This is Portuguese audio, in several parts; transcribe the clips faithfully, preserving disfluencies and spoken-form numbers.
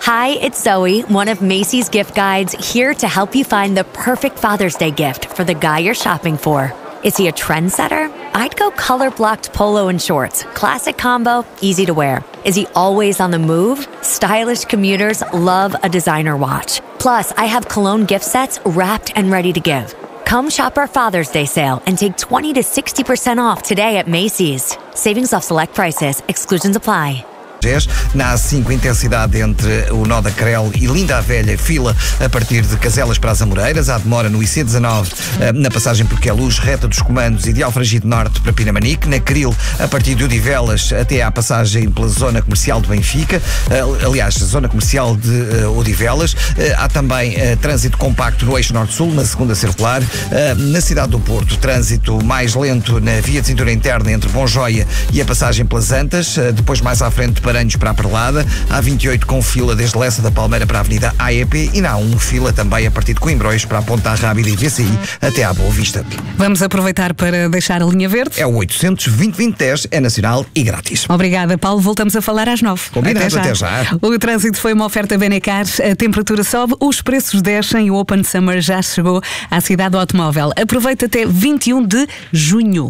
Hi, it's Zoe, one of Macy's gift guides, here to help you find the perfect Father's Day gift for the guy you're shopping for. Is he a trendsetter? I'd go color-blocked polo and shorts. Classic combo, easy to wear. Is he always on the move? Stylish commuters love a designer watch. Plus, I have cologne gift sets wrapped and ready to give. Come shop our Father's Day sale and take twenty to sixty percent off today at Macy's. Savings off select prices. Exclusions apply. Na A cinco, intensidade entre o nó da Crel e Linda a Velha, fila a partir de Caselas para as Amoreiras. Há demora no I C dezanove, na passagem por Queluz, reta dos Comandos e de Alfragide Norte para Pinamanique. Na Cril, a partir de Odivelas até à passagem pela zona comercial de Benfica. Aliás, zona comercial de Odivelas. Há também trânsito compacto no eixo Norte-Sul, na segunda circular. Na cidade do Porto, trânsito mais lento na via de cintura interna entre Bom Joia e a passagem pelas Antas. Depois, mais à frente, para Paranhos para a Perlada, A vinte e oito com fila desde Lessa da Palmeira para a Avenida A E P e na A um fila também a partir de Coimbrões para a Ponta Rábida e V C I até à Boa Vista. Vamos aproveitar para deixar a linha verde. É o oitocentos, vinte, vinte, dez, é nacional e grátis. Obrigada, Paulo. Voltamos a falar às nove. Combinado, até já. Até já. O trânsito foi uma oferta Benecar, a temperatura sobe, os preços descem e o Open Summer já chegou à cidade do automóvel. Aproveita até vinte e um de junho.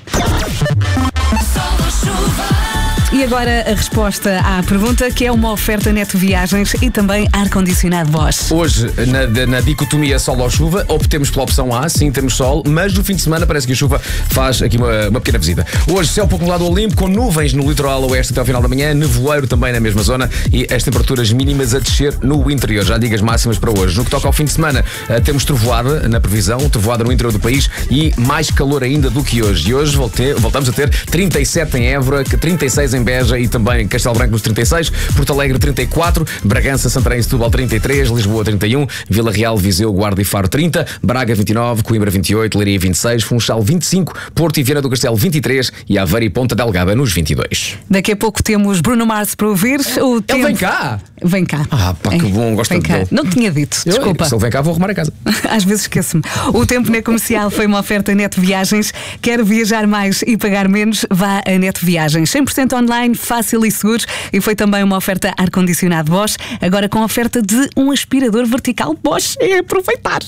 E agora a resposta à pergunta, que é uma oferta Neto Viagens e também ar-condicionado Bosch. Hoje, na, na dicotomia sol ou chuva, optemos pela opção A, sim, temos sol, mas no fim de semana parece que a chuva faz aqui uma, uma pequena visita. Hoje, céu pouco nublado ao limpo, com nuvens no litoral oeste até ao final da manhã, nevoeiro também na mesma zona e as temperaturas mínimas a descer no interior. Já digo as máximas para hoje. No que toca ao fim de semana, temos trovoada na previsão, trovoada no interior do país e mais calor ainda do que hoje. E hoje volte, voltamos a ter trinta e sete em Évora, trinta e seis em Beja e também Castelo Branco nos trinta e seis, Porto Alegre trinta e quatro, Bragança, Santarém e Setúbal trinta e três, Lisboa trinta e um, Vila Real, Viseu, Guarda e Faro trinta, Braga vinte e nove, Coimbra vinte e oito, Leiria vinte e seis, Funchal vinte e cinco, Porto e Viana do Castelo vinte e três e Aveiro e Ponta Delgada nos vinte e dois. Daqui a pouco temos Bruno Mars para ouvir. O tempo... Ele vem cá! Vem cá. Ah, pá, que bom, gosto vem de cá. dele. Não tinha dito, Eu, desculpa. Se ele vem cá, vou arrumar a casa. Às vezes esqueço-me. O tempo na comercial foi uma oferta Neto Viagens. Quer viajar mais e pagar menos? Vá a Neto Viagens. cem por cento online, fácil e seguro. E foi também uma oferta ar-condicionado Bosch, agora com oferta de um aspirador vertical Bosch. É aproveitar.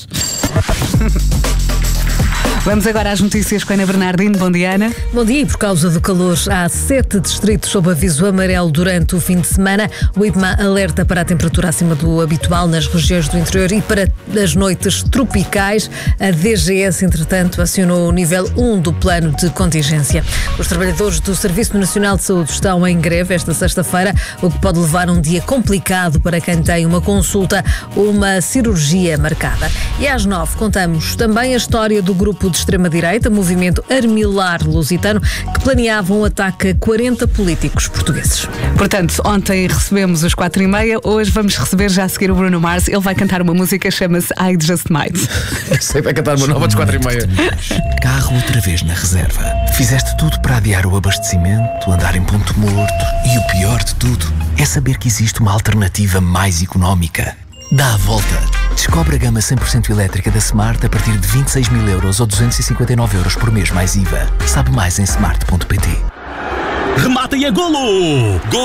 Vamos agora às notícias com a Ana Bernardino. Bom dia, Ana. Bom dia. E por causa do calor, há sete distritos sob aviso amarelo durante o fim de semana. O I P M A alerta para a temperatura acima do habitual nas regiões do interior e para as noites tropicais. A D G S, entretanto, acionou o nível um do plano de contingência. Os trabalhadores do Serviço Nacional de Saúde estão em greve esta sexta-feira, o que pode levar a um dia complicado para quem tem uma consulta ou uma cirurgia marcada. E às nove contamos também a história do grupo de extrema-direita, Movimento Armilar Lusitano, que planeava um ataque a quarenta políticos portugueses. Portanto, ontem recebemos os quatro e meia, hoje vamos receber já a seguir o Bruno Mars. Ele vai cantar uma música, chama-se I Just Might. Sei, vai cantar uma nova dos quatro e meia. Carro outra vez na reserva. Fizeste tudo para adiar o abastecimento, andar em ponto morto e o pior de tudo é saber que existe uma alternativa mais económica. Dá a volta. Descobre a gama cem por cento elétrica da Smart a partir de vinte e seis mil euros ou duzentos e cinquenta e nove euros por mês mais I V A. Sabe mais em smart ponto pt. Remata e é golo! Gol!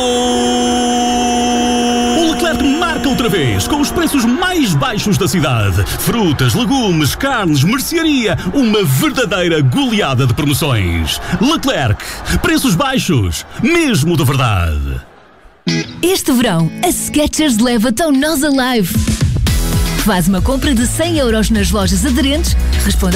O Leclerc marca outra vez, com os preços mais baixos da cidade. Frutas, legumes, carnes, mercearia. Uma verdadeira goleada de promoções. Leclerc, preços baixos, mesmo de verdade. Este verão, a Skechers leva-te ao Nós Alive. Faz uma compra de cem euros nas lojas aderentes, responde